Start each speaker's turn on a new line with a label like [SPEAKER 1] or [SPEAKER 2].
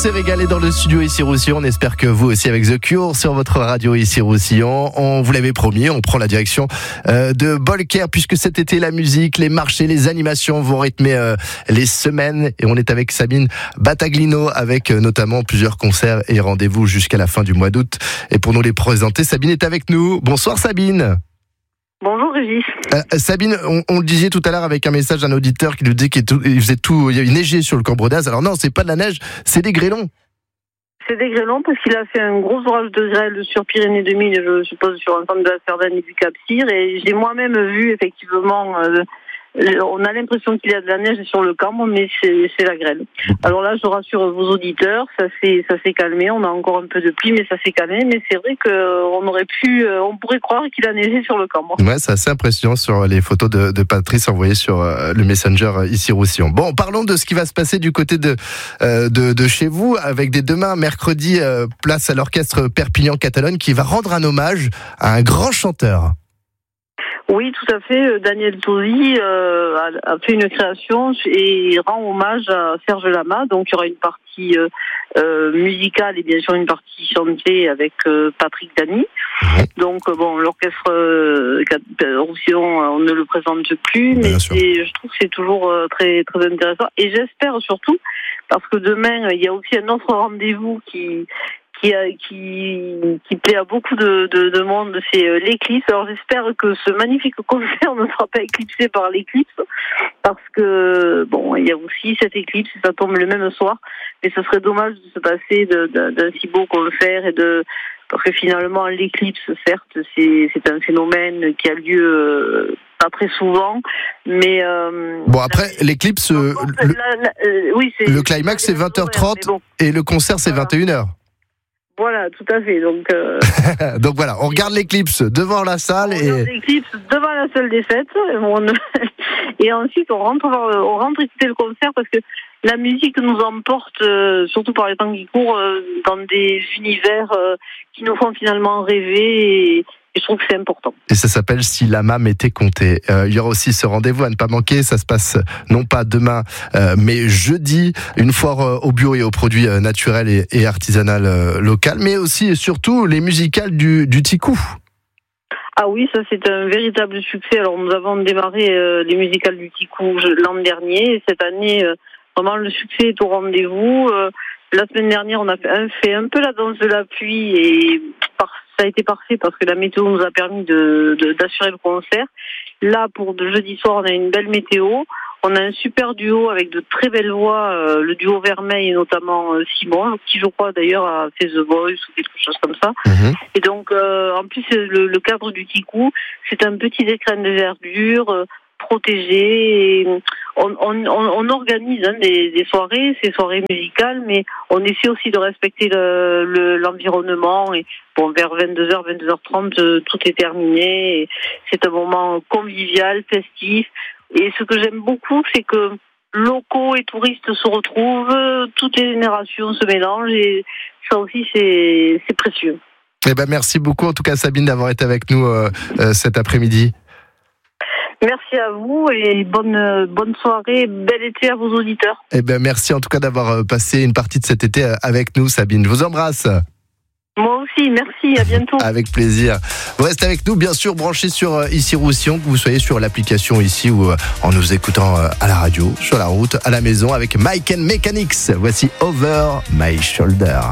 [SPEAKER 1] s'est régalé dans le studio ici Roussillon. On espère que vous aussi avec The Cure sur votre radio ici Roussillon. On vous l'avait promis, on prend la direction de Bolker puisque cet été la musique, les marchés, les animations vont rythmer les semaines. Et on est avec Sabine Battaglino avec notamment plusieurs concerts et rendez-vous jusqu'à la fin du mois d'août. Et pour nous les présenter, Sabine est avec nous. Bonsoir Sabine.
[SPEAKER 2] Bonjour Régis.
[SPEAKER 1] Sabine, on le disait tout à l'heure avec un message d'un auditeur qui nous disait qu'il faisait tout, il y avait neigé sur le Cambreau d'Az. Alors non, c'est pas de la neige, c'est des grêlons.
[SPEAKER 2] C'est des grêlons parce qu'il a fait un gros orage de grêle sur Pyrénées 2000, je suppose sur l'ensemble de la Cerdagne et du Cap-Cyr. Et j'ai moi-même vu effectivement, on a l'impression qu'il y a de la neige sur le Cambre, mais c'est la grêle. Alors là, je rassure vos auditeurs, ça s'est calmé. On a encore un peu de pluie, mais ça s'est calmé. Mais c'est vrai on pourrait croire qu'il a neigé sur le Cambre.
[SPEAKER 1] Ouais, c'est assez impressionnant sur les photos de Patrice envoyées sur le Messenger ici Roussillon. Bon, parlons de ce qui va se passer du côté de chez vous, avec demain, mercredi, place à l'orchestre Perpignan-Catalogne qui va rendre un hommage à un grand chanteur.
[SPEAKER 2] Oui, tout à fait. Daniel Tosi a fait une création et rend hommage à Serge Lama. Donc, il y aura une partie musicale et bien sûr une partie chantée avec Patrick Dany. Donc, l'orchestre Roussillon, on ne le présente plus, mais je trouve que c'est toujours très, très intéressant. Et j'espère surtout, parce que demain, il y a aussi un autre rendez-vous qui plaît à beaucoup de monde, c'est l'éclipse. Alors j'espère que ce magnifique concert ne sera pas éclipsé par l'éclipse, parce que il y a aussi cette éclipse, ça tombe le même soir, mais ce serait dommage de se passer d'un si beau concert parce que finalement l'éclipse, certes, c'est un phénomène qui a lieu pas très souvent, mais
[SPEAKER 1] après l'éclipse, le climax c'est 20h30 et le concert c'est 21h.
[SPEAKER 2] Voilà, tout à fait. Donc,
[SPEAKER 1] donc voilà, on regarde l'éclipse devant la salle.
[SPEAKER 2] On regarde l'éclipse devant la salle des fêtes. Et ensuite, on rentre écouter le concert parce que la musique nous emporte, surtout par les temps qui courent, dans des univers qui nous font finalement rêver. Et je trouve que c'est important. Et ça s'appelle Si l'âme m'était comptée. Il y aura aussi ce rendez-vous à ne pas manquer. Ça se passe non pas demain, mais jeudi, une foire aux bio et aux produits naturels et artisanales locales, mais aussi et surtout les musicales du Ticou. Ah oui, ça c'est un véritable succès. Alors nous avons démarré les musicales du Ticou l'an dernier. Et cette année, vraiment le succès est au rendez-vous. La semaine dernière, on a fait un peu la danse de la pluie et ça a été parfait parce que la météo nous a permis d'assurer le concert. Là, pour jeudi soir, on a une belle météo. On a un super duo avec de très belles voix, le duo Vermeil et notamment Simon, qui je crois d'ailleurs a fait The Voice ou quelque chose comme ça. Et donc, en plus, le cadre du Ticou, c'est un petit écrin de verdure, protégé. Et on organise des soirées, ces soirées musicales, mais on essaie aussi de respecter l'environnement. Et vers 22h, 22h30, tout est terminé. Et c'est un moment convivial, festif. Et ce que j'aime beaucoup, c'est que locaux et touristes se retrouvent, toutes les générations se mélangent. Et ça aussi, c'est précieux.
[SPEAKER 1] Merci beaucoup, en tout cas, Sabine, d'avoir été avec nous cet après-midi.
[SPEAKER 2] Merci à vous et bonne soirée, bel été à vos auditeurs.
[SPEAKER 1] Merci en tout cas d'avoir passé une partie de cet été avec nous, Sabine. Je vous embrasse.
[SPEAKER 2] Moi aussi, merci, à bientôt.
[SPEAKER 1] Avec plaisir. Vous restez avec nous, bien sûr, branchés sur ici Roussillon, que vous soyez sur l'application ici ou en nous écoutant à la radio, sur la route, à la maison avec Mike & Mechanics. Voici Over My Shoulder.